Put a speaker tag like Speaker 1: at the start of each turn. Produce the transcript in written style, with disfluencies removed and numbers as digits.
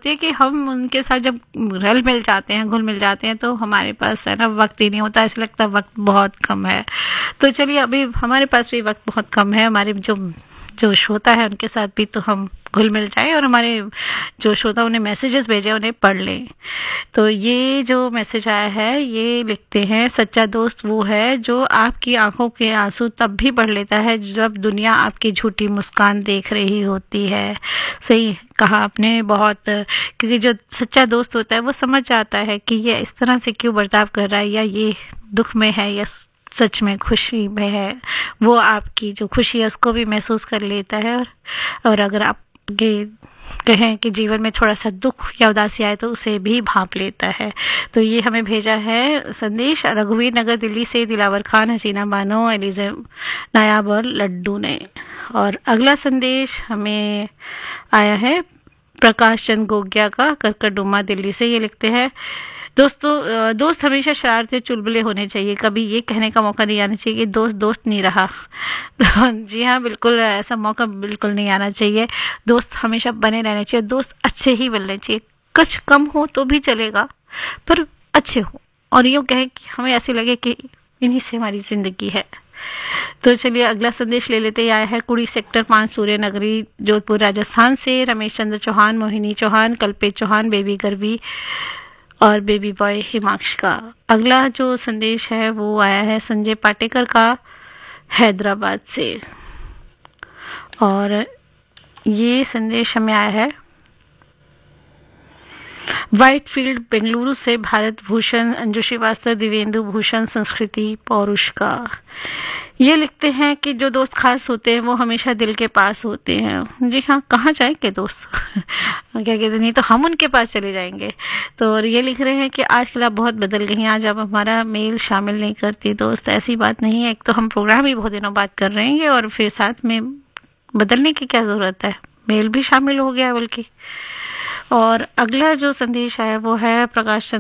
Speaker 1: होती है कि हम उनके साथ जब रल मिल जाते हैं, घुल मिल जाते हैं, तो हमारे पास है ना वक्त ही नहीं होता, ऐसा लगता है वक्त बहुत कम है। तो चलिए, अभी हमारे पास भी वक्त बहुत कम है, हमारे जो श्रोता है उनके साथ भी तो हम घुल मिल जाए और हमारे जो श्रोता उन्हें मैसेजेस भेजे उन्हें पढ़ लें। तो ये जो मैसेज आया है, ये लिखते हैं, सच्चा दोस्त वो है जो आपकी आंखों के आंसू तब भी पढ़ लेता है जब दुनिया आपकी झूठी मुस्कान देख रही होती है। सही कहा आपने बहुत, क्योंकि जो सच्चा दोस्त होता है वो समझ जाता है कि ये इस तरह से क्यों बर्ताव कर रहा है, या ये दुख में है या सच में खुशी में है। वो आपकी जो खुशी है उसको भी महसूस कर लेता है, और अगर आप कहें कि जीवन में थोड़ा सा दुख या उदासी आए तो उसे भी भांप लेता है। तो ये हमें भेजा है संदेश रघुवीर नगर दिल्ली से दिलावर खान, हसीना बानो, एलिजा नायाब और लड्डू ने। और अगला संदेश हमें आया है प्रकाश चंद गोगिया का, करकरडुमा दिल्ली से। ये लिखते हैं, दोस्त हमेशा शरारती चुलबुले होने चाहिए, कभी ये कहने का मौका नहीं आना चाहिए कि दोस्त दोस्त नहीं रहा। तो जी हाँ, बिल्कुल ऐसा मौका बिल्कुल नहीं आना चाहिए। दोस्त हमेशा बने रहने चाहिए, दोस्त अच्छे ही मिलने चाहिए, कुछ कम हो तो भी चलेगा पर अच्छे हो, और यूँ कहें कि हमें ऐसे लगे कि इन्हीं से हमारी जिंदगी है। तो चलिए अगला संदेश ले लेते। आया है कुड़ी सेक्टर 5 सूर्य नगरी जोधपुर राजस्थान से रमेश चंद्र चौहान, मोहिनी चौहान, कल्पेश चौहान, बेबी गर्वी और बेबी बॉय हिमांश का। अगला जो संदेश है वो आया है संजय पाटेकर का, हैदराबाद से। और ये संदेश हमें आया है व्हाइट फील्ड बेंगलुरु से भारत भूषण, अंजू श्रीवास्तव, दिव्येंदु भूषण, संस्कृति पौरुष का। ये लिखते हैं कि जो दोस्त खास होते हैं वो हमेशा दिल के पास होते हैं। जी हाँ, कहाँ जाएंगे दोस्त क्या कहते, नहीं तो हम उनके पास चले जाएंगे। तो और ये लिख रहे हैं कि आजकल आप बहुत बदल गई हैं, आज आप हमारा मेल शामिल नहीं करती दोस्त। ऐसी बात नहीं है, एक तो हम प्रोग्राम ही बहुत दिनों बाद कर रहे हैं और फिर साथ में बदलने की क्या ज़रूरत है, मेल भी शामिल हो गया बल्कि। और अगला जो संदेश है वो है प्रकाश